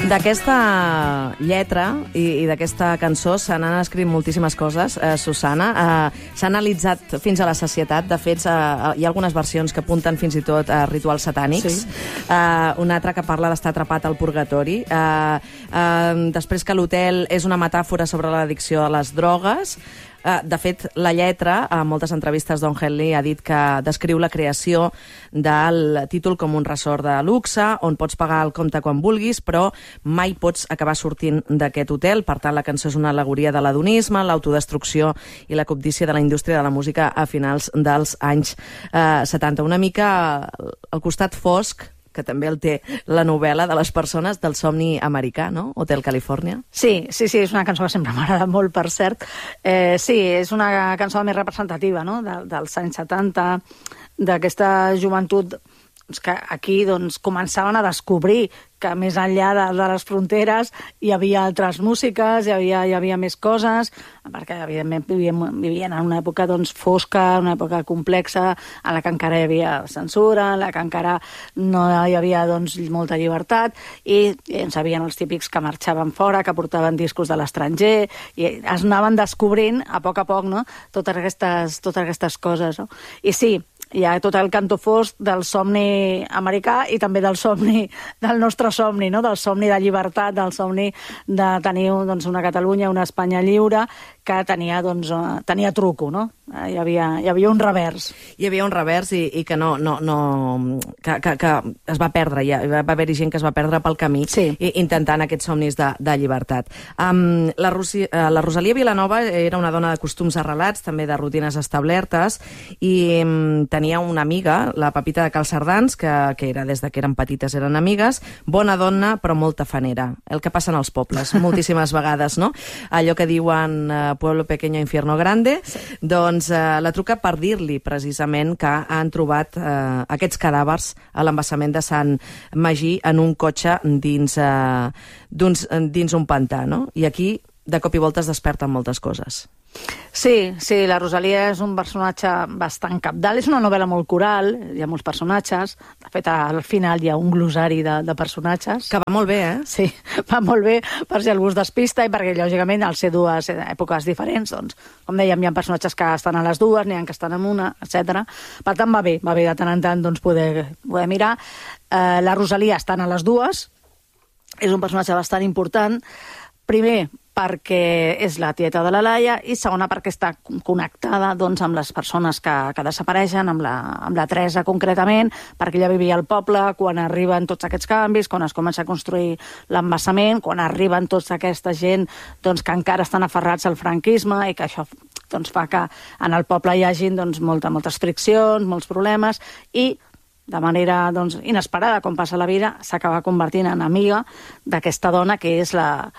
D'aquesta lletra i d'aquesta cançó se n'han escrit moltíssimes coses, Susana. S'ha analitzat fins a la sacietat. De fet, hi ha algunes versions que apunten fins i tot a rituals satànics. Sí. Una altra que parla d'estar atrapat al purgatori. Després que l'hotel és una metàfora sobre l'addicció a les drogues. De fet, la lletra, a moltes entrevistes, Don Henley ha dit que descriu la creació del títol com un ressort de luxe, on pots pagar el compte quan vulguis, però mai pots acabar sortint d'aquest hotel. Per tant, la cançó és una al·legoria de l'adonisme, l'autodestrucció i la cobdícia de la indústria de la música a finals dels anys 70. Una mica al costat fosc, que també el té la novel·la de les persones del somni americà, no? Hotel California. Sí, és una cançó que sempre m'ha agradat molt, per cert. Sí, és una cançó més representativa, no?, dels anys 70, d'aquesta joventut que aquí doncs, començaven a descobrir que més enllà de les fronteres hi havia altres músiques, hi havia més coses, perquè evidentment vivien en una època doncs, fosca, una època complexa, en la que encara hi havia censura, en la que encara no hi havia doncs, molta llibertat, i en sabien els típics que marxaven fora, que portaven discos de l'estranger, i es anaven descobrint a poc, no?, totes aquestes coses. No? I sí, hi ha tot el canto fosc del somni americà i també del nostre somni, no? Del somni de llibertat, del somni de tenir doncs, una Catalunya, una Espanya lliure, que tenia truco, no? Hi havia un revers. Hi havia un revers i que que es va perdre, va haver-hi gent que es va perdre pel camí, sí, intentant aquests somnis de llibertat. La Rosalia Vilanova era una dona de costums arrelats, també de rutines establertes, i tenia una amiga, la Pepita de Cal Cerdans, que era des que eren petites eren amigues, bona dona però molt tafanera, el que passa en els pobles, moltíssimes vegades, no? Allò que diuen pueblo pequeño, infierno grande, sí. Doncs la truca per dir-li precisament que han trobat aquests cadàvers a l'embassament de Sant Magí en un cotxe dins un pantà, no? I aquí de cop i volta es desperten moltes coses. Sí, la Rosalia és un personatge bastant cabdal, és una novel·la molt coral, hi ha molts personatges, de fet al final hi ha un glossari de personatges. Que va molt bé, eh? Sí, va molt bé, per si algú es despista i perquè lògicament al ser dues èpoques diferents, doncs, com dèiem, hi ha personatges que estan a les dues, n'hi ha que estan en una, etc. Per tant va bé de tant en tant doncs, poder mirar. La Rosalia està a les dues, és un personatge bastant important, primer perquè és la tieta de la Laia i segona perquè està connectada doncs, amb les persones que desapareixen, amb la Teresa concretament, perquè ella vivia al poble quan arriben tots aquests canvis, quan es comença a construir l'embassament, quan arriben tota aquesta gent doncs, que encara estan aferrats al franquisme i que això doncs, fa que en el poble hi hagi doncs, moltes friccions, molts problemes i de manera doncs, inesperada, com passa la vida, s'acaba convertint en amiga d'aquesta dona que és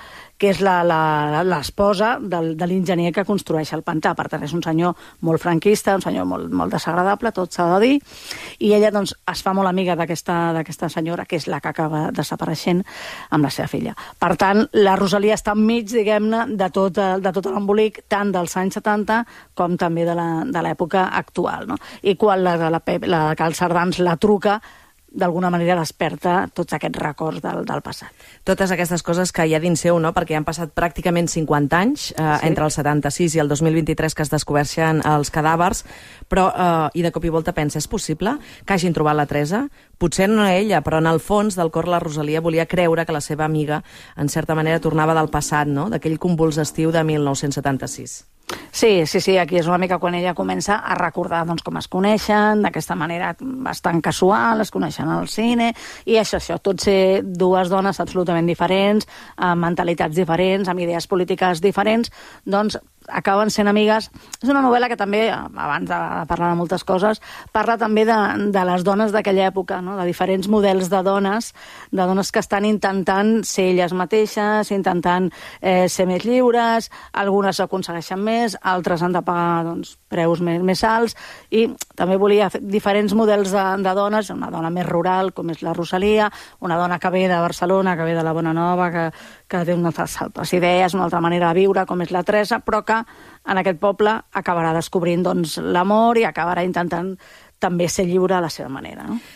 l'esposa de l'enginyer que construeix el pantà. Per tant, és un senyor molt franquista, un senyor molt desagradable, tot s'ha de dir, i ella doncs, es fa molt amiga d'aquesta senyora, que és la que acaba desapareixent amb la seva filla. Per tant, la Rosalia està enmig, diguem-ne, de tot l'embolic, tant dels anys 70 com també de l'època actual. No? I quan la Cal Cerdans la truca, d'alguna manera desperta tots aquests records del passat. Totes aquestes coses que hi ha dins seu, no? Perquè han passat pràcticament 50 anys entre el 76 i el 2023 que es descobreixen els cadàvers, però i de cop i volta pensa, és possible que hagin trobat la Teresa? Potser no ella, però en el fons del cor la Rosalia volia creure que la seva amiga en certa manera tornava del passat, no? D'aquell convuls estiu de 1976. Sí, aquí és una mica quan ella comença a recordar doncs, com es coneixen, d'aquesta manera bastant casual, es coneixen al cine, i això, tot ser dues dones absolutament diferents, amb mentalitats diferents, amb idees polítiques diferents, doncs acaben sent amigues. És una novel·la que també, abans de parlar de moltes coses, parla també de les dones d'aquella època, no? De diferents models de dones que estan intentant ser elles mateixes, intentant ser més lliures, algunes aconsegueixen més, altres han de pagar doncs, preus més alts, i també volia fer diferents models de dones, una dona més rural, com és la Rosalia, una dona que ve de Barcelona, que ve de la Bonanova, que té unes altres idees, una altra manera de viure, com és la Teresa, però que en aquest poble acabarà descobrint doncs, l'amor i acabarà intentant també ser lliure a la seva manera. No?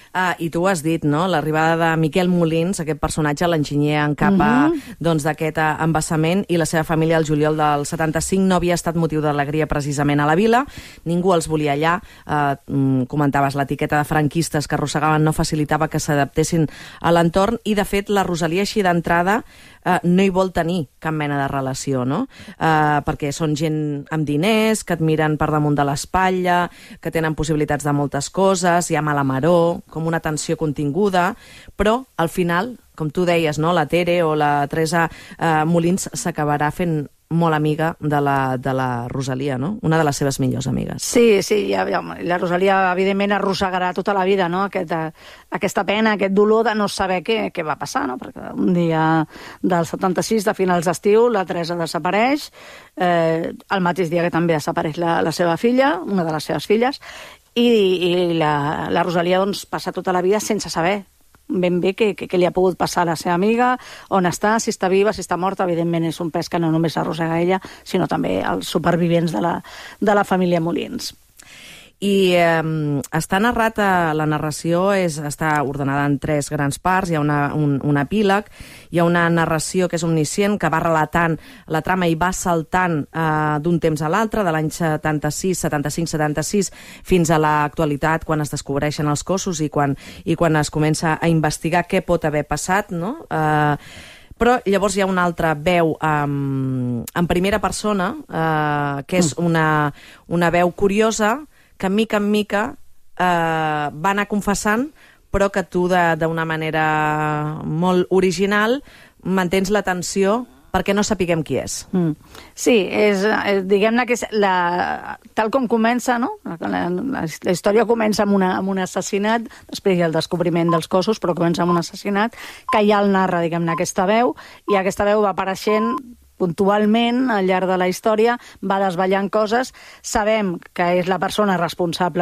I tu ho has dit, no? L'arribada de Miquel Molins, aquest personatge, l'enginyer en cap d'aquest embassament, i la seva família al juliol del 75 no havia estat motiu d'alegria precisament a la vila. Ningú els volia allà. Comentaves, l'etiqueta de franquistes que arrossegaven no facilitava que s'adaptessin a l'entorn, i de fet la Rosalia així d'entrada no hi vol tenir cap mena de relació, no? Perquè són gent amb diners, que et miren per damunt de l'espatlla, que tenen possibilitats de moltes coses, hi ha mala maror, com una tensió continguda, però al final, com tu deies, no? La Tere o la Teresa Molins s'acabarà fent molt amiga de la Rosalia, no? Una de les seves millors amigues. Sí, la Rosalia evidentment arrossegarà tota la vida, no? Aquesta pena, aquest dolor de no saber què va passar, no? Perquè un dia del 76, de finals d'estiu, la Teresa desapareix, el mateix dia que també desapareix la seva filla, una de les seves filles, i la Rosalia doncs, passa tota la vida sense saber ben bé què li ha pogut passar a la seva amiga, on està, si està viva, si està morta. Evidentment és un pes que no només arrossega ella, sinó també els supervivents de la família Molins. I està narrat, la narració està ordenada en 3 grans parts. Hi ha un epíleg, hi ha una narració que és omniscient, que va relatant la trama i va saltant d'un temps a l'altre, de l'any 76, 75, 76, fins a l'actualitat, quan es descobreixen els cossos i quan es comença a investigar què pot haver passat, no? Però llavors hi ha una altra veu en primera persona, que és una veu curiosa, que mica en mica va anar confessant, però que tu d'una manera molt original mantens l'atenció perquè no sapiguem qui és. Sí, diguem-ne que és tal com comença, no? La història comença amb un assassinat, després hi ha el descobriment dels cossos, però comença amb un assassinat, que ja el narra, diguem-ne, aquesta veu, i aquesta veu va apareixent puntualment al llarg de la història, va desvetllant coses. Sabem que és la persona responsable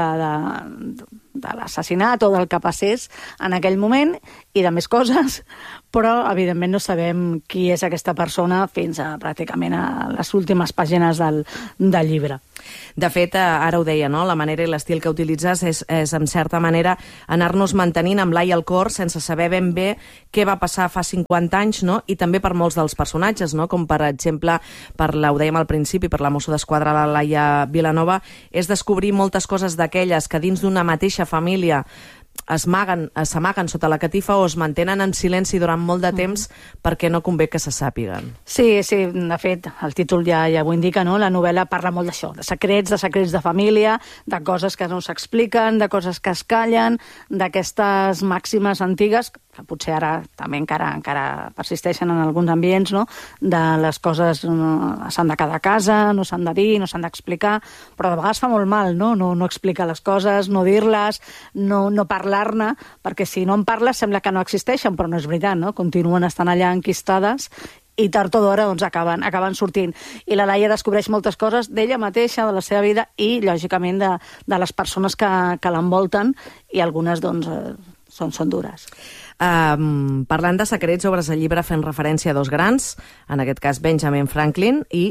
de l'assassinat o del que passés en aquell moment i de més coses, però evidentment no sabem qui és aquesta persona fins a pràcticament a les últimes pàgines del llibre. De fet, ara ho deia, no? La manera i l'estil que utilitzes és en certa manera, anar-nos mantenint amb l'ai al cor sense saber ben bé què va passar fa 50 anys, no? I també per molts dels personatges, no? Com per exemple, ho dèiem al principi, per la mosso d'esquadra, la Laia Vilanova, és descobrir moltes coses d'aquelles que dins d'una mateixa família s'amaguen sota la catifa o es mantenen en silenci durant molt de temps perquè no convé que se sàpiguen. Sí, de fet, el títol ja ho indica, no? La novel·la parla molt d'això, de secrets de família, de coses que no s'expliquen, de coses que es callen, d'aquestes màximes antigues, que potser ara també encara persisteixen en alguns ambients, no? De les coses s'han de quedar a casa, no s'han de dir, no s'han d'explicar, però de vegades fa molt mal, no? No explicar les coses, no dir-les, no parlar-ne, perquè si no en parles sembla que no existeixen, però no és veritat, no? Continuen estant allà enquistades i tard o d'hora doncs, acaben sortint. I la Laia descobreix moltes coses d'ella mateixa, de la seva vida i, lògicament, de les persones que l'envolten, i algunes doncs, són dures. Parlant de secrets, obres el llibre fent referència a 2 grans, en aquest cas Benjamin Franklin i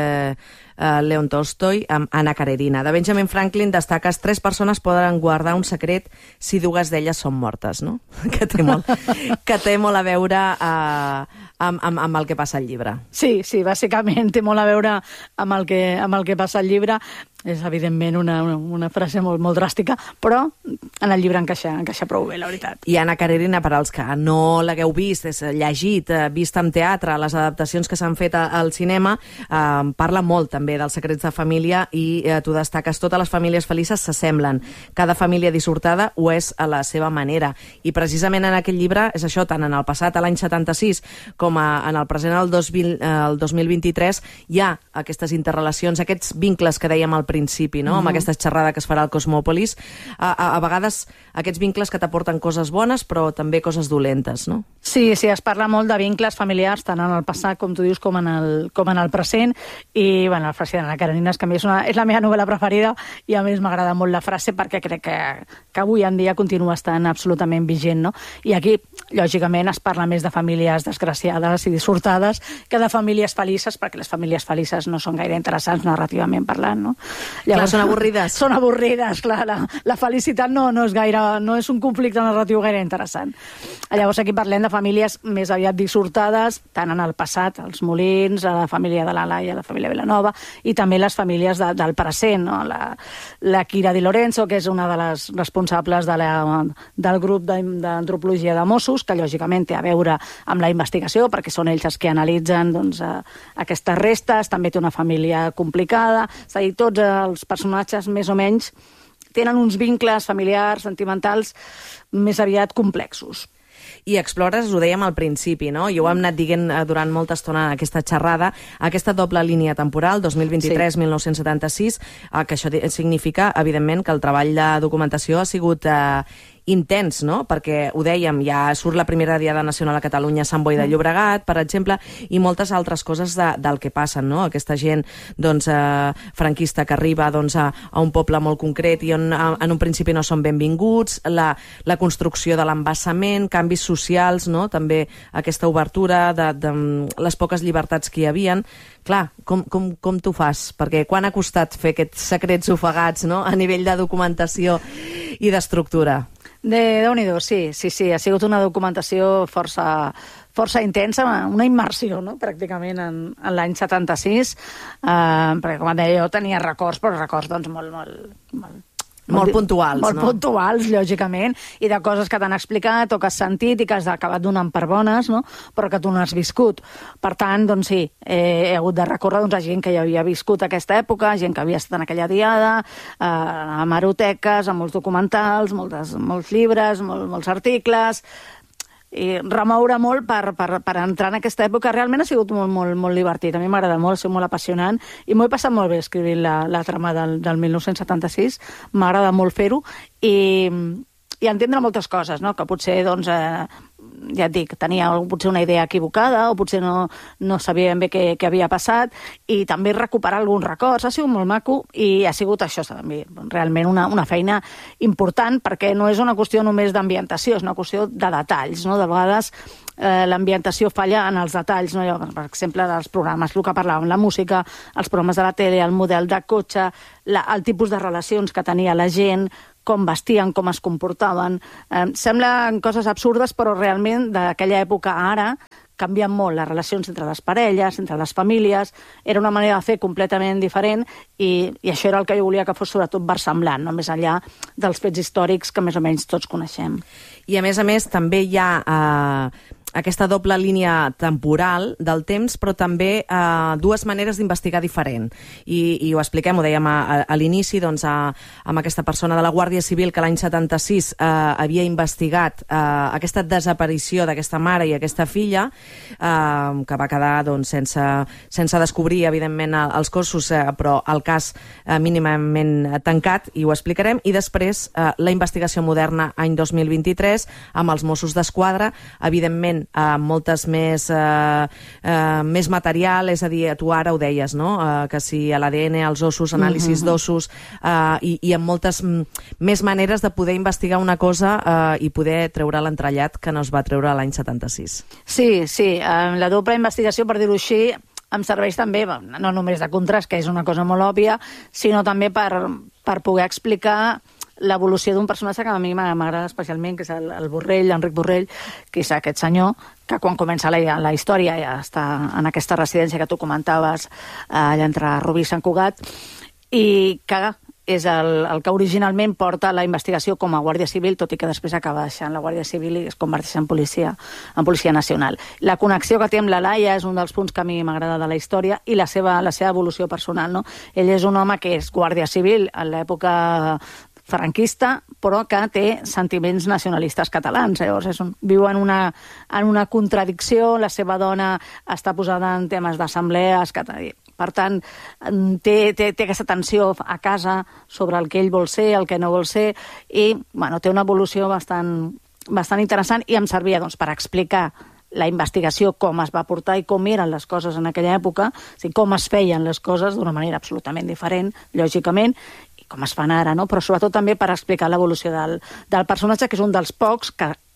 Leon Tolstoi amb Anna Karenina. De Benjamin Franklin destaques 3 persones poden guardar un secret si 2 d'elles són mortes, no? Que té molt a veure amb el que passa al llibre. Sí, bàsicament té molt a veure amb el que passa al llibre. És, evidentment, una frase molt, molt dràstica, però en el llibre encaixa prou bé, la veritat. I Anna Karenina, per als que no l'hagueu vist, és llegit, vist en teatre, les adaptacions que s'han fet al cinema, parla molt també dels secrets de família i tu destaques totes les famílies felices s'assemblen. Cada família dissortada ho és a la seva manera. I precisament en aquest llibre és això, tant en el passat, a l'any 76, com en el present, el 2023, hi ha aquestes interrelacions, aquests vincles que dèiem al principi, no? Amb aquesta xerrada que es farà al Cosmòpolis. A vegades aquests vincles que t'aporten coses bones, però també coses dolentes, no? Sí, es parla molt de vincles familiars, tant en el passat, com tu dius, com en el present. I, bueno, la frase d'Anna Karenina és que a mi és la meva novel·la preferida i a més m'agrada molt la frase perquè crec que avui en dia continua estant absolutament vigent, no? I aquí lògicament es parla més de famílies desgraciades i dissortades que de famílies felices, perquè les famílies felices no són gaire interessants narrativament parlant, no? Llavors, són avorrides. Són avorrides, clar. La felicitat no és un conflicte narratiu gaire interessant. Llavors aquí parlem de famílies més aviat dissortades, tant en el passat, els Molins, la família de la Laia, la família Vilanova, i també les famílies del present, no? La Kira Di Lorenzo, que és una de les responsables del grup d'antropologia de Mossos, que lògicament té a veure amb la investigació, perquè són ells els que analitzen doncs, aquestes restes, també té una família complicada, és a dir, tots els personatges més o menys tenen uns vincles familiars, sentimentals, més aviat complexos. I explores, ho dèiem al principi, no? I ho hem anat dient durant molta estona en aquesta xerrada, aquesta doble línia temporal, 2023-1976, que això significa, evidentment, que el treball de documentació ha sigut intens, no? Perquè, ho dèiem, ja surt la primera Diada Nacional a Catalunya a Sant Boi de Llobregat, per exemple, i moltes altres coses del que passen, no? Aquesta gent doncs, franquista que arriba doncs, a un poble molt concret i on en un principi no són benvinguts, la construcció de l'embassament, canvis socials, no? També aquesta obertura de les poques llibertats que hi havien. Clar, com t'ho fas? Perquè quan ha costat fer aquests secrets ofegats, no? A nivell de documentació i d'estructura? Déu-n'hi-do, sí. Ha sigut una documentació força intensa, una immersió, no?, pràcticament en l'any 76, perquè, com et deia, jo tenia records, però records doncs, molt puntuals, molt puntuals, lògicament, i de coses que t'han explicat o que has sentit i que has acabat donant per bones, no?, però que tu no has viscut. Per tant, doncs sí, he hagut de recórrer a gent que ja havia viscut aquesta època, gent que havia estat en aquella diada, a hemeroteques, a molts documentals, molts llibres, molts articles, i remoure molt per entrar en aquesta època. Realment ha sigut molt divertit. A mi m'agrada molt, ha sigut molt apassionant i m'ho he passat molt bé escrivint la trama del 1976. M'agrada molt fer-ho i entendre moltes coses, no? Que potser, doncs, ja et dic, tenia potser una idea equivocada o potser no sabia ben bé què havia passat, i també recuperar alguns records. Ha sigut molt maco i ha sigut això també, realment una feina important, perquè no és una qüestió només d'ambientació, és una qüestió de detalls, no? De vegades l'ambientació falla en els detalls, no? Per exemple, dels programes, el que parlàvem, la música, els programes de la tele, el model de cotxe, el tipus de relacions que tenia la gent, com vestien, com es comportaven. Semblen coses absurdes, però realment d'aquella època a ara canvien molt les relacions entre les parelles, entre les famílies. Era una manera de fer completament diferent i això era el que jo volia que fos sobretot versemblant, no? Més enllà dels fets històrics que més o menys tots coneixem. I a més també hi ha aquesta doble línia temporal del temps, però també dues maneres d'investigar diferent. I ho expliquem, ho dèiem a l'inici, doncs, amb aquesta persona de la Guàrdia Civil que l'any 76 havia investigat aquesta desaparició d'aquesta mare i aquesta filla, que va quedar doncs, sense descobrir, evidentment, els cossos, però el cas mínimament tancat, i ho explicarem. I després la investigació moderna, any 2023, amb els Mossos d'Esquadra, evidentment moltes més material, és a dir, tu ara ho deies, no? Que si a l'ADN, als ossos, anàlisis d'ossos, i amb moltes més maneres de poder investigar una cosa i poder treure l'entrellat que no es va treure l'any 76. Sí, la doble investigació, per dir-ho així, em serveix també, no només de contrast, que és una cosa molt òbvia, sinó també per poder explicar l'evolució d'un personatge que a mi m'agrada especialment, que és el Borrell, l'Enric Borrell, que és aquest senyor que quan comença la història ja està en aquesta residència que tu comentaves, allà entre Rubí i Sant Cugat, i que és el que originalment porta la investigació com a Guàrdia Civil, tot i que després acaba deixant la Guàrdia Civil i es converteix en policia nacional. La connexió que té amb la Laia és un dels punts que a mi m'agrada de la història, i la seva evolució personal, no? Ell és un home que és Guàrdia Civil en l'època franquista, però que té sentiments nacionalistes catalans. Llavors viu en una contradicció, la seva dona està posada en temes d'assemblees, per tant, té aquesta tensió a casa sobre el que ell vol ser, el que no vol ser, i té una evolució bastant interessant, i em servia per explicar la investigació, com es va portar i com eren les coses en aquella època, com es feien les coses d'una manera absolutament diferent, lògicament, i com es fan ara, no? Però sobretot també per explicar l'evolució del personatge, que és un dels pocs que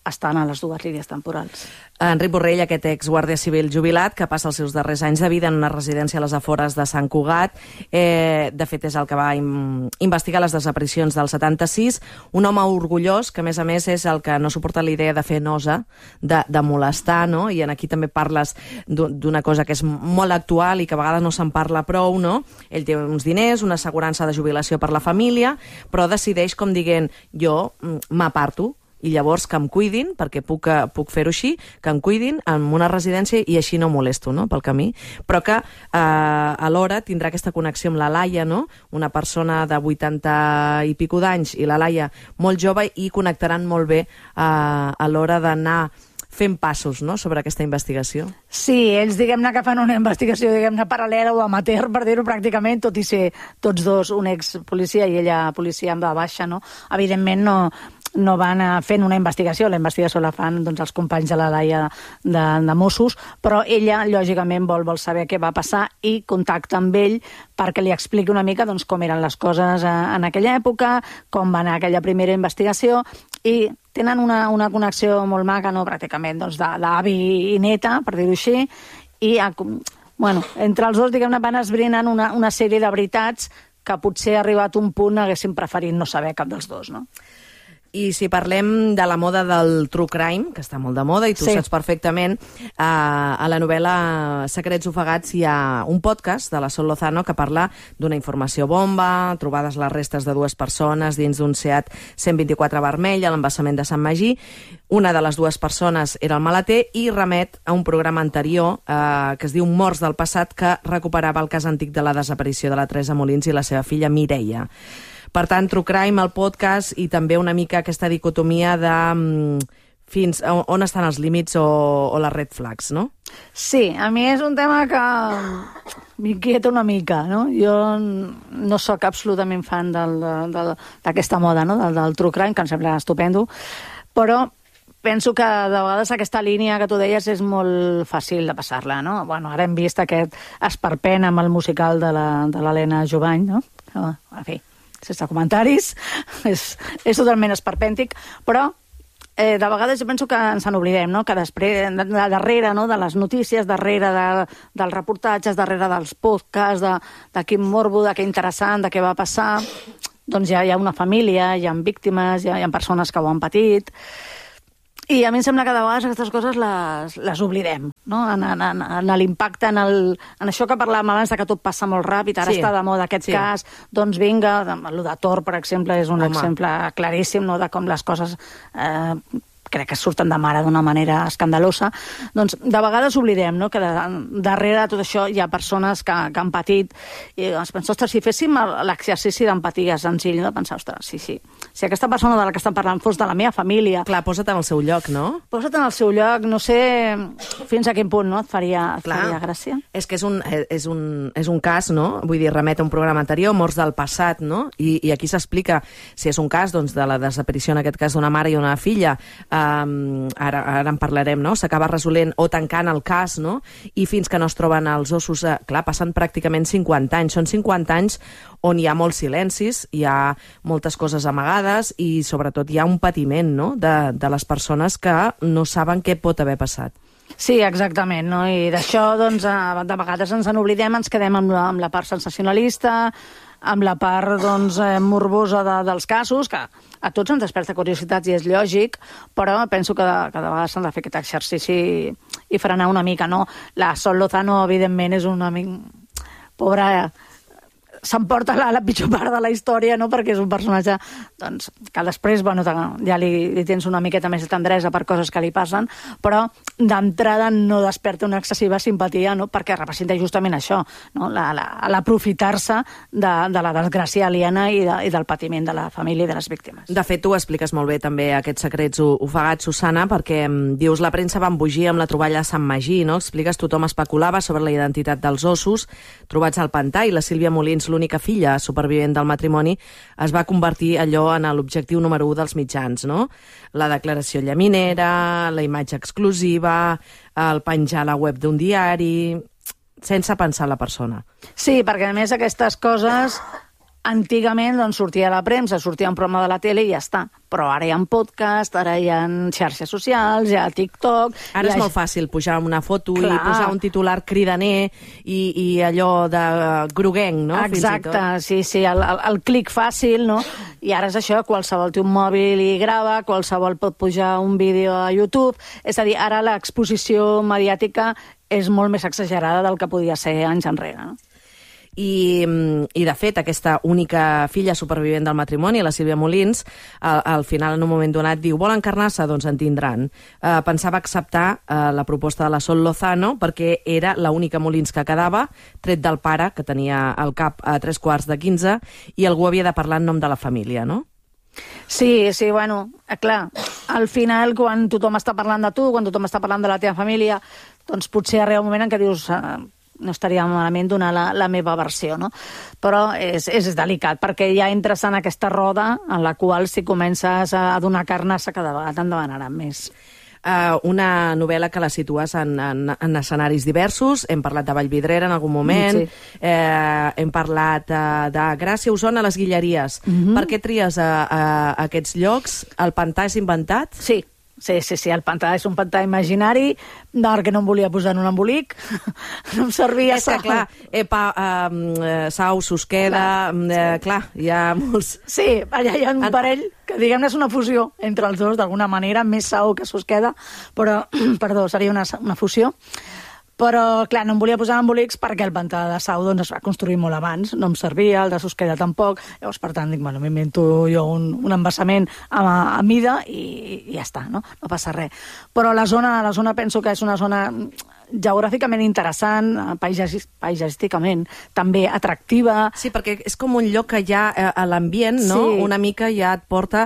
estan a les dues línies temporals. Enric Borrell, aquest exguàrdia civil jubilat, que passa els seus darrers anys de vida en una residència a les afores de Sant Cugat. De fet, és el que va investigar les desaparicions del 76. Un home orgullós, que a més és el que no suporta la idea de fer nosa, de molestar, no? I aquí també parles d'una cosa que és molt actual i que a vegades no se'n parla prou, no? Ell té uns diners, una assegurança de jubilació per la família, però decideix com dient, jo m'aparto, i llavors que em cuidin, perquè puc fer-ho així, que em cuidin en una residència i així no molesto, no?, pel camí, però que alhora tindrà aquesta connexió amb la Laia, no?, una persona de 80 i pico d'anys i la Laia molt jove, i connectaran molt bé a l'hora d'anar fent passos, no?, sobre aquesta investigació. Sí, ells, diguem-ne, que fan una investigació, diguem-ne, paral·lela o amateur, per dir-ho pràcticament, tot i ser tots dos, un ex-policia i ella policia amb la baixa, no? Evidentment no van fent una investigació, la investigació la fan els companys de la Laia de Mossos, però ella, lògicament, vol saber què va passar i contacta amb ell perquè li expliqui una mica com eren les coses en aquella època, com va anar aquella primera investigació, i tenen una connexió molt maca, no?, pràcticament, d'avi i neta, per dir-ho així, i entre els dos, diguem-ne, van esbrinant una sèrie de veritats que potser arribat un punt haguessin preferit no saber cap dels dos, no? I si parlem de la moda del true crime, que està molt de moda i tu saps perfectament, a la novel·la Secrets ofegats hi ha un podcast de la Sol Lozano que parla d'una informació bomba, trobades les restes de dues persones dins d'un Seat 124 vermell a l'embassament de Sant Magí. Una de les dues persones era el maleter i remet a un programa anterior que es diu Morts del passat, que recuperava el cas antic de la desaparició de la Teresa Molins i la seva filla Mireia. Per tant, True Crime, el podcast, i també una mica aquesta dicotomia de fins on estan els límits o les red flags, no? Sí, a mi és un tema que m'inquieta una mica, no? Jo no sóc absolutament fan d'aquesta moda, no?, del True Crime, que em sembla estupendo, però penso que de vegades aquesta línia que tu deies és molt fàcil de passar-la, no? Ara hem vist aquest esperpent amb el musical de l'Helena Jovany, no? En fi, sense comentaris, és totalment esperpèntic, però de vegades jo penso que ens n'oblidem, no?, que després, darrere, no?, de les notícies, darrere dels reportatges, darrere dels podcasts, de quin morbo, de què interessant, de què va passar, doncs hi ha una família, hi ha víctimes, hi ha persones que ho han patit. I a mi em sembla que de vegades aquestes coses les oblidem, no? En l'impacte, en això que parlàvem abans, que tot passa molt ràpid, ara està de moda aquest cas, doncs vinga, el de Tor, per exemple, és un exemple claríssim, no?, de com les coses crec que surten de mare d'una manera escandalosa. Doncs de vegades oblidem, no?, que darrere de tot això hi ha persones que han patit, i es pensa, ostres, si féssim l'exercici d'empatia senzill, no?, de pensar, ostres, sí, si aquesta persona de la que estem parlant fos de la meva família... Clar, posa't en el seu lloc, no? Posa't en el seu lloc, no sé fins a quin punt, no?, et faria gràcia. És que és un cas, no?, vull dir, remet a un programa anterior, Morts del passat, no?, i aquí s'explica si és un cas, doncs, de la desaparició, en aquest cas, d'una mare i una filla, ara en parlarem, no?, s'acaba resolent o tancant el cas, no?, i fins que no es troben els ossos, clar, passen pràcticament 50 anys, són 50 anys on hi ha molts silencis, hi ha moltes coses amagades i sobretot hi ha un patiment, no?, de les persones que no saben què pot haver passat. Sí, exactament, no? I d'això, doncs, de vegades ens n'oblidem, ens quedem amb la part sensacionalista, amb la part, doncs, morbosa dels casos, que a tots ens desperta curiositats i és lògic, però penso que de vegades s'han de fer aquest exercici i frenar una mica, no? La Sol Lozano, evidentment, és una pobra... s'emporta la pitjor part de la història, no?, perquè és un personatge, doncs, que després, bueno, ja li tens una miqueta més de tendresa per coses que li passen, però d'entrada no desperta una excessiva simpatia, no?, perquè representa justament això, no?, l'aprofitar-se de la desgràcia aliena i del patiment de la família i de les víctimes. De fet, tu expliques molt bé també aquests secrets ofegats, Susana, perquè dius, la premsa va embogir amb la troballa a Sant Magí, no? Expliques, tothom especulava sobre la identitat dels ossos trobats al pantà i la Sílvia Molins, l'única filla supervivent del matrimoni, es va convertir allò en l'objectiu número 1 dels mitjans, no? La declaració llaminera, la imatge exclusiva, el penjar a la web d'un diari, sense pensar en la persona. Sí, perquè a més aquestes coses Antigament doncs, sortia a la premsa, sortia un programa de la tele i ja està. Però ara hi ha podcast, ara hi ha xarxes socials, hi ha TikTok... Ara és molt fàcil pujar una foto i posar un titular cridaner i allò de groguenc, no? Exacte, sí, el clic fàcil, no? I ara és això, qualsevol té un mòbil i grava, qualsevol pot pujar un vídeo a YouTube... És a dir, ara l'exposició mediàtica és molt més exagerada del que podia ser anys enrere, no? I de fet, aquesta única filla supervivent del matrimoni, la Sílvia Molins, al final, en un moment donat, diu: volen carnassa? Doncs en tindran. Pensava acceptar la proposta de la Sol Lozano perquè era l'única Molins que quedava, tret del pare, que tenia el cap a 3:15, i algú havia de parlar en nom de la família, no? Sí, bueno, clar, al final, quan tothom està parlant de tu, quan tothom està parlant de la teva família, doncs potser arriba un moment en què dius... no estaria malament donar la meva versió, no? Però és delicat, perquè ja entres en aquesta roda en la qual si comences a donar carnassa cada vegada te'n demanaran més. Una novel·la que la situes en escenaris diversos. Hem parlat de Vallvidrera en algun moment, hem parlat de Gràcia, Osona, les Guilleries. Per què tries aquests llocs? El pantà és inventat? Sí, el pantà és un pantà imaginari, perquè no em volia posar en un embolic, no em servia... És que, clar, Sau, Susqueda, clar, hi ha molts... Sí, allà hi ha un parell que, diguem-ne, és una fusió entre els dos, d'alguna manera, més Sau que Susqueda, però, perdó, seria una fusió. Però, clar, no em volia posar embolics perquè el pantà de Sau doncs, es va construir molt abans, no em servia, el de Susqueda tampoc, llavors, per tant, dic, bueno, m'invento jo un embassament a mida i ja està, no passa res. Però la zona penso que és una zona geogràficament interessant, paisatgísticament també atractiva. Sí, perquè és com un lloc que ja a l'ambient, no? Una mica ja et porta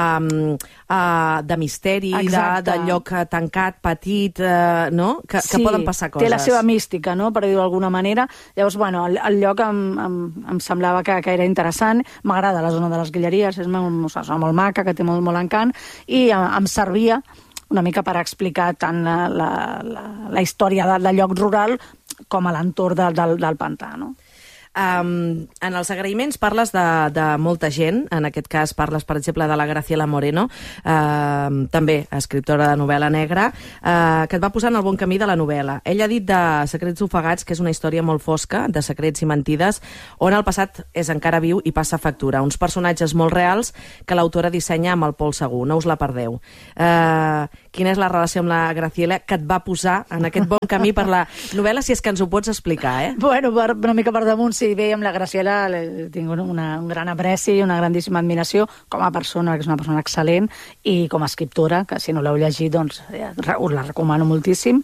de misteri, de lloc tancat, petit, no? Que poden passar coses. Té la seva mística, no?, per dir-ho d'alguna manera. Llavors, bueno, el lloc em semblava que era interessant. M'agrada la zona de les Guilleries, és molt maca, que té molt encant, i em servia una mica per explicar tant la història del lloc rural com a l'entorn del pantà, no? En els agraïments parles de molta gent. En aquest cas parles, per exemple, de la Graciela Moreno, també escriptora de novel·la negra, que et va posar en el bon camí de la novel·la. Ella ha dit de Secrets ofegats que és una història molt fosca, de secrets i mentides, on el passat és encara viu i passa factura. Uns personatges molt reals que l'autora dissenya amb el Pol Segur. No us la perdeu. Quina és la relació amb la Graciela que et va posar en aquest bon camí per la novel·la, si és que ens ho pots explicar, eh? Bueno, una mica per damunt, sí, bé, amb la Graciela tinc un gran apreci i una grandíssima admiració com a persona, que és una persona excel·lent, i com a escriptora, que si no l'heu llegit, doncs us la recomano moltíssim.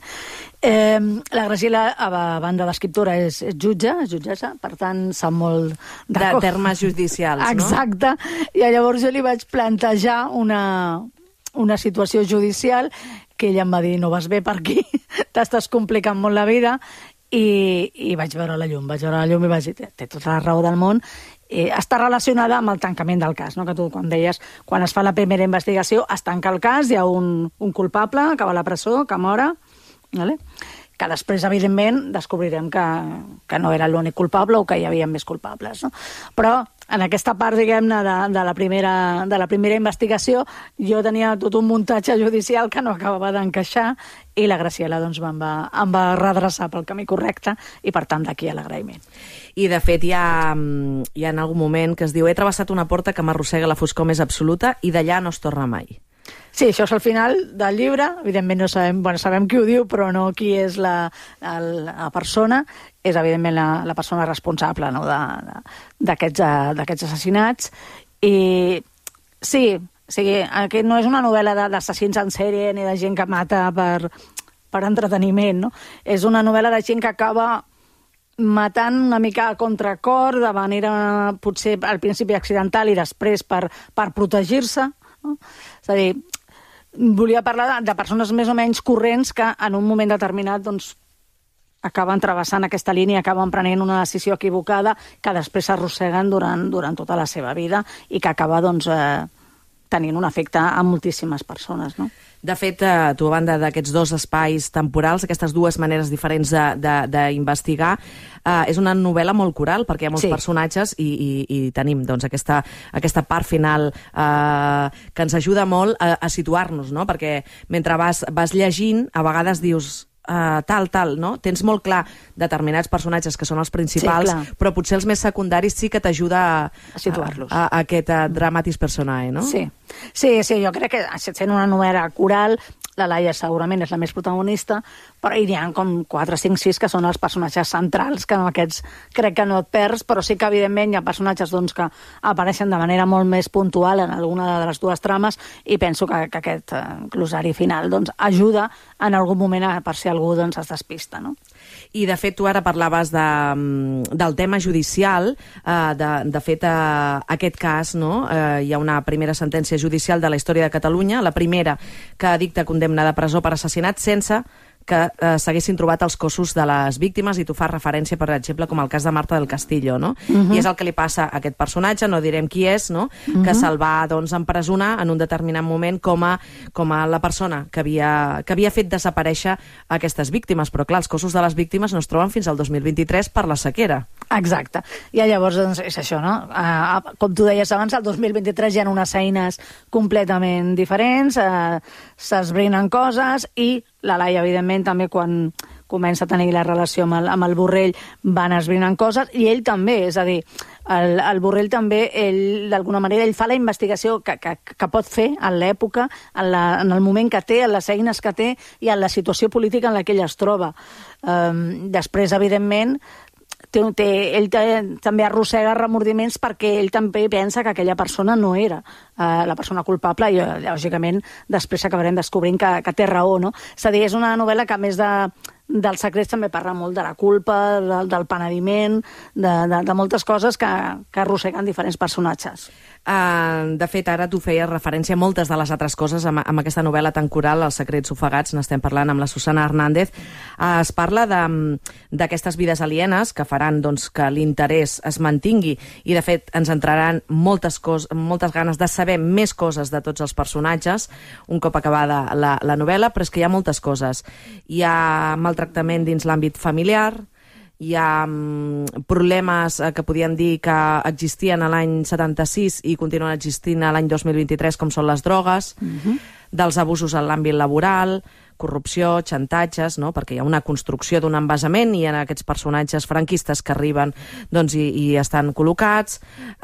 La Graciela, a banda d'escriptora, és jutgessa, per tant, sap molt de termes judicials, no? Exacte, i llavors jo li vaig plantejar una situació judicial que ella em va dir: no vas bé per aquí, t'estàs complicant molt la vida, i vaig veure la llum i vaig dir, té tota la raó del món. Està relacionada amb el tancament del cas, no? Que tu, quan deies, quan es fa la primera investigació, es tanca el cas, hi ha un culpable que va a la presó, que mora, vale? Que després, evidentment, descobrirem que no era l'únic culpable o que hi havia més culpables, no? Però en aquesta part, diguem-ne, de la primera investigació, jo tenia tot un muntatge judicial que no acabava d'encaixar, i la Graciela doncs, em va redreçar pel camí correcte, i per tant d'aquí l'agraïment. I de fet hi ha en algun moment que es diu: he travessat una porta que m'arrossega la foscor més absoluta i d'allà no es torna mai. Sí, això és el final del llibre. Evidentment no sabem, sabem qui ho diu, però no qui és la persona. És, evidentment, la persona responsable, no?, d'aquests assassinats. I sí, aquest no és una novel·la d'assassins en sèrie ni de gent que mata per entreteniment, no? És una novel·la de gent que acaba matant una mica a contracor, de manera potser al principi accidental i després per protegir-se, no? És a dir, volia parlar de persones més o menys corrents que en un moment determinat doncs, acaben travessant aquesta línia, acaben prenent una decisió equivocada que després s'arrosseguen durant tota la seva vida i que acaba doncs, tenint un efecte a moltíssimes persones, no? De fet, tu, a banda d'aquests dos espais temporals, aquestes dues maneres diferents d'investigar, és una novel·la molt coral, perquè hi ha molts personatges i tenim doncs, aquesta part final que ens ajuda molt a situar-nos, no? Perquè mentre vas llegint, a vegades dius tal, no? Tens molt clar determinats personatges que són els principals, però potser els més secundaris sí que t'ajuda a situar-los. A aquest dramatis personae, no? Sí, jo crec que sent una novel·la coral, la Laia segurament és la més protagonista, però hi ha com 4, 5, 6 que són els personatges centrals, que amb aquests crec que no et perds, però sí que evidentment hi ha personatges doncs, que apareixen de manera molt més puntual en alguna de les dues trames, i penso que aquest glosari final doncs, ajuda en algun moment per si algú doncs, es despista, no? I, de fet, tu ara parlaves del tema judicial. De fet, aquest cas, no? Hi ha una primera sentència judicial de la història de Catalunya, la primera que dicta condemna de presó per assassinat sense que s'haguessin trobat els cossos de les víctimes, i tu fas referència, per exemple, com el cas de Marta del Castillo, no? I és el que li passa a aquest personatge, no direm qui és, no? Que se'l va doncs, empresonar en un determinat moment com a la persona que havia fet desaparèixer aquestes víctimes, però clar, els cossos de les víctimes no es troben fins al 2023 per la sequera. Exacte. I llavors doncs, és això, no? Com tu deies abans, el 2023 hi ha unes eines completament diferents, s'esbrinen coses, i la Laia, evidentment, també quan comença a tenir la relació amb el Borrell van esbrinant coses, i ell també, és a dir, el Borrell també, d'alguna manera, ell fa la investigació que pot fer en l'època, en el moment que té, en les eines que té i en la situació política en la que ell es troba. Després, evidentment, ell també arrossega remordiments perquè ell també pensa que aquella persona no era la persona culpable, i lògicament després acabarem descobrint que té raó, no? És a dir, és una novel·la que a més dels secrets també parla molt de la culpa, del penediment, de moltes coses que arrosseguen diferents personatges. De fet, ara tu feies referència a moltes de les altres coses amb aquesta novel·la tan coral, Els secrets ofegats, n'estem parlant amb la Susana Hernández. Es parla d'aquestes vides alienes que faran doncs, que l'interès es mantingui, i de fet ens entraran moltes ganes de saber més coses de tots els personatges un cop acabada la novel·la, però és que hi ha moltes coses. Hi ha maltractament dins l'àmbit familiar, hi ha problemes que podien dir que existien a l'any 76 i continuen existint a l'any 2023, com són les drogues, dels abusos en l'àmbit laboral, corrupció, xantatges, no? Perquè hi ha una construcció d'un envasament i hi ha aquests personatges franquistes que arriben doncs, i estan col·locats,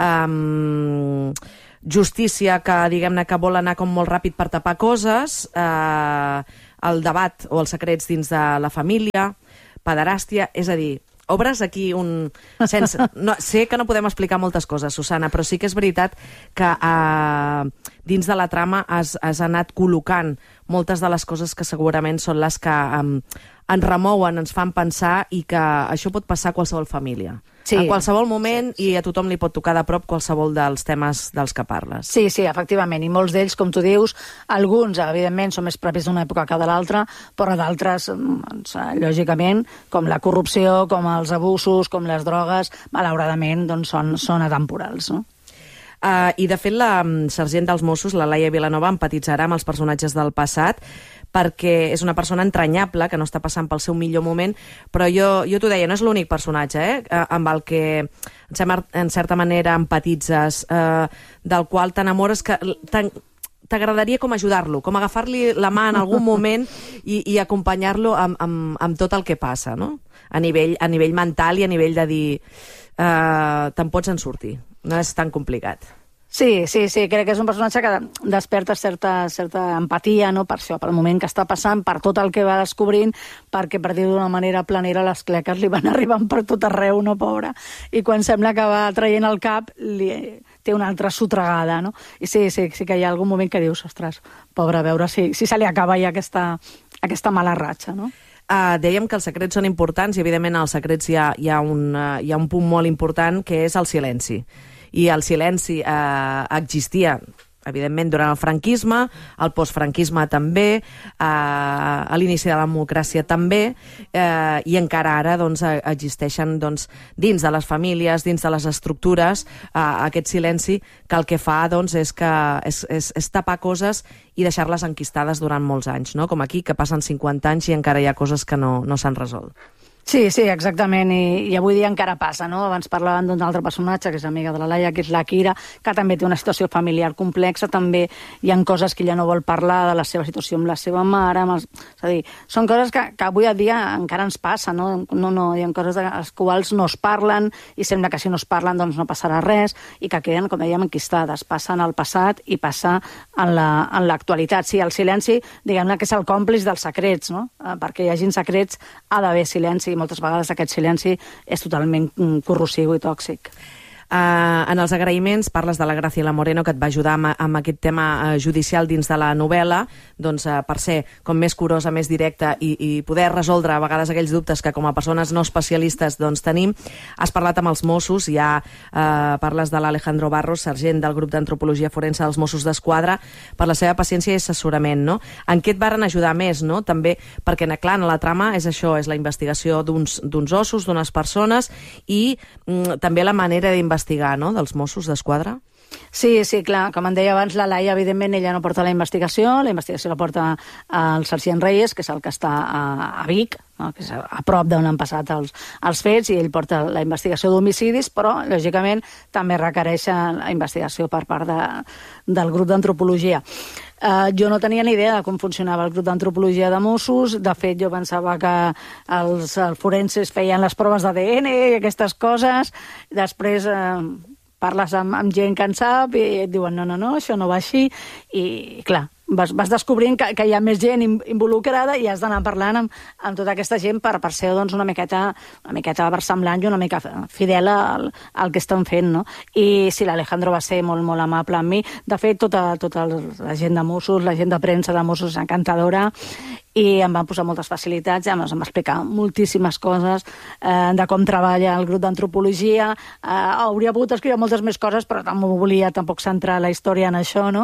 justícia que diguem-ne que vol anar com molt ràpid per tapar coses, el debat o els secrets dins de la família, pederàstia, és a dir, obres aquí sé que no podem explicar moltes coses, Susana, però sí que és veritat que dins de la trama has anat col·locant moltes de les coses que segurament són les que ens remouen, ens fan pensar, i que això pot passar a qualsevol família. Sí. A qualsevol moment, i a tothom li pot tocar de prop qualsevol dels temes dels que parles. Sí, efectivament, i molts d'ells, com tu dius, alguns, evidentment, són més propis d'una època que de l'altra, però d'altres, doncs, lògicament, com la corrupció, com els abusos, com les drogues, malauradament, doncs, són atemporals, no? I, de fet, la sergent dels Mossos, la Laia Vilanova, empatitzarà amb els personatges del passat, perquè és una persona entranyable, que no està passant pel seu millor moment, però jo t'ho deia, no és l'únic personatge amb el que, en certa manera, empatitzes, del qual t'enamores, que t'agradaria com ajudar-lo, com agafar-li la mà en algun moment i acompanyar-lo amb tot el que passa, no? A nivell mental i a nivell de dir te'n pots en sortir, no és tan complicat. Sí, crec que és un personatge que desperta certa empatia, no? Per això, pel moment que està passant, per tot el que va descobrint, perquè, per dir-ho d'una manera planera, les cleques li van arribant per tot arreu, no, pobra? I quan sembla que va traient el cap, té una altra sotregada, no? I sí que hi ha algun moment que dius, ostres, pobra, a veure si se li acaba ja aquesta mala ratxa, no? Dèiem que els secrets són importants, i evidentment als secrets hi ha un punt molt important, que és el silenci. I el silenci existia evidentment, durant el franquisme, el postfranquisme també, a l'inici de la democràcia també, i encara ara doncs, existeixen doncs, dins de les famílies, dins de les estructures, aquest silenci que el que fa doncs, és tapar coses i deixar-les enquistades durant molts anys, no? Com aquí, que passen 50 anys i encara hi ha coses que no s'han resolt. Sí, exactament, i avui dia encara passa, no? Abans parlàvem d'un altre personatge, que és amiga de la Laia, que és la Kira, que també té una situació familiar complexa, també hi ha coses que ella no vol parlar de la seva situació amb la seva mare, és a dir, són coses que avui a dia encara ens passa, no? Hi ha coses de les quals no es parlen, i sembla que si no es parlen doncs no passarà res, i que queden, com dèiem, enquistades, passen al passat i passa en l'actualitat. Sí, el silenci, diguem-ne que és el còmplice dels secrets, no? Perquè hi hagin secrets ha d'haver silenci, i moltes vegades aquest silenci és totalment corrosiu i tòxic. En els agraïments parles de la Graciela Moreno, que et va ajudar amb aquest tema judicial dins de la novel·la, doncs, per ser com més curosa, més directa i poder resoldre a vegades aquells dubtes que com a persones no especialistes doncs, tenim. Has parlat amb els Mossos, ja parles de l'Alejandro Barros, sergent del grup d'antropologia forense dels Mossos d'Esquadra, per la seva paciència i assessorament, no? En què et varen ajudar més, no? També, perquè clar, en la trama és això, és la investigació d'uns ossos, d'unes persones, i també la manera d'investigar, no?, dels Mossos d'Esquadra? Sí, clar, com em deia abans, la Laia, evidentment, ella no porta la investigació la porta el sergent Reyes, que és el que està a Vic, no?, que és a prop d'on han passat els fets, i ell porta la investigació d'homicidis, però, lògicament, també requereix la investigació per part del grup d'antropologia. Jo no tenia ni idea de com funcionava el grup d'antropologia de Mossos. De fet, jo pensava que els forenses feien les proves d'ADN i aquestes coses. Després parles amb gent que en sap i et diuen no, això no va així. I clar, vas descobrint que hi ha més gent involucrada i has d'anar parlant amb tota aquesta gent per ser doncs, una miqueta versemblant i una mica fidel al que estan fent, no? I sí, l'Alejandro va ser molt, molt amable amb mi. De fet, tota la gent de Mossos, la gent de premsa de Mossos és encantadora, i em van posar moltes facilitats, em va explicar moltíssimes coses de com treballa el grup d'antropologia. Hauria pogut escriure moltes més coses, però no volia tampoc centrar la història en això, no?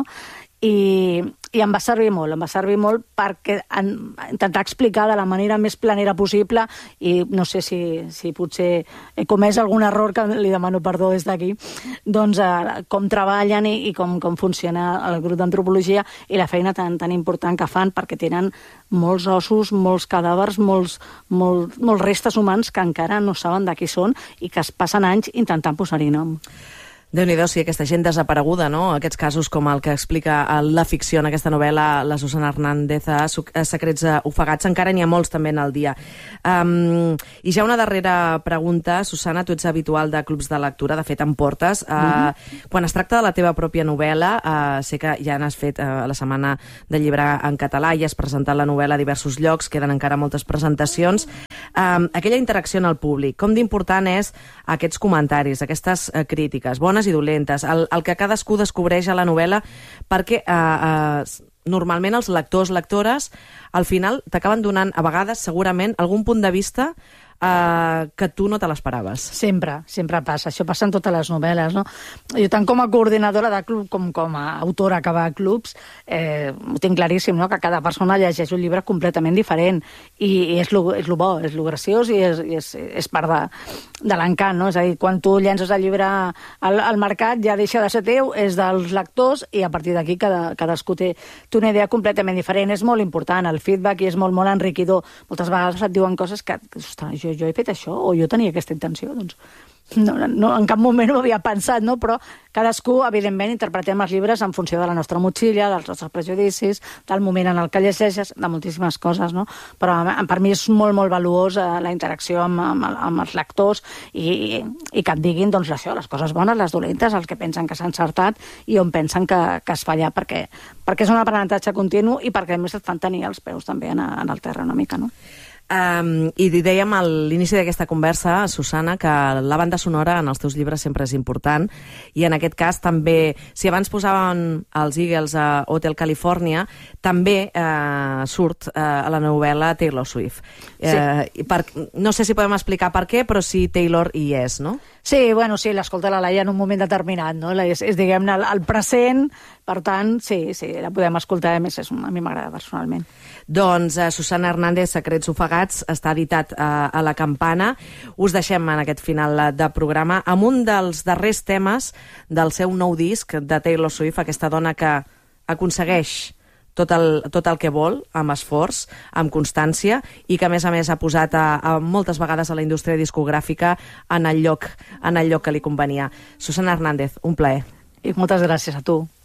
I em va servir molt perquè intentar explicar de la manera més planera possible, i no sé si potser he comès algun error, que li demano perdó des d'aquí, doncs com treballen i com funciona el grup d'antropologia i la feina tan important que fan, perquè tenen molts ossos, molts cadàvers, molts restes humans que encara no saben de qui són i que es passen anys intentant posar-hi nom. Déu-n'hi-do, sí, aquesta gent desapareguda, no? Aquests casos com el que explica la ficció en aquesta novel·la, la Susana Hernández, Secrets ofegats, encara n'hi ha molts també en el dia. I ja una darrera pregunta, Susana, tu ets habitual de clubs de lectura, de fet en portes. Quan es tracta de la teva pròpia novel·la, sé que ja n'has fet la setmana del llibre en català i has presentat la novel·la a diversos llocs, queden encara moltes presentacions. Aquella interacció en el públic, com d'important és aquests comentaris, aquestes crítiques, bones i dolentes, el que cadascú descobreix a la novel·la, perquè normalment els lectors, lectores, al final t'acaben donant, a vegades, segurament, algun punt de vista que tu no te l'esperaves. Sempre passa. Això passa en totes les novel·les, no? Jo, tant com a coordinadora de club com a autora que va a clubs, ho tinc claríssim, no?, que cada persona llegeix un llibre completament diferent, i és lo bo, és lo graciós, i és part de l'encant, no? És a dir, quan tu llences el llibre al mercat ja deixa de ser teu, és dels lectors, i a partir d'aquí cadascú té una idea completament diferent. És molt important el feedback i és molt, molt enriquidor. Moltes vegades et diuen coses que, ostres, jo he fet això, o jo tenia aquesta intenció, doncs no, en cap moment ho havia pensat, no? Però cadascú, evidentment, interpretem els llibres en funció de la nostra motxilla, dels nostres prejudicis, del moment en el que llegeixes, de moltíssimes coses, no? Però per mi és molt, molt valuós la interacció amb els lectors i que et diguin, doncs, això, les coses bones, les dolentes, els que pensen que s'ha encertat i on pensen que es falla, perquè és un aprenentatge continu i perquè, a més, et fan tenir els peus també en el terra una mica, no? I dèiem a l'inici d'aquesta conversa, Susana, que la banda sonora en els teus llibres sempre és important, i en aquest cas també, si abans posaven els Eagles a Hotel California, també surt a la novel·la Taylor Swift. No sé si podem explicar per què, però sí Taylor hi és, no? Sí, bueno, sí, l'escolta la Laia en un moment determinat, no? És diguem-ne, el present, per tant, sí, la podem escoltar, a més, a mi m'agrada personalment. Doncs Susana Hernández, Secrets ofegats, està editat a La Campana. Us deixem en aquest final de programa amb un dels darrers temes del seu nou disc de Taylor Swift, aquesta dona que aconsegueix tot el que vol, amb esforç, amb constància, i que a més ha posat moltes vegades a la indústria discogràfica en el lloc que li convenia. Susana Hernández, un plaer. I moltes gràcies a tu.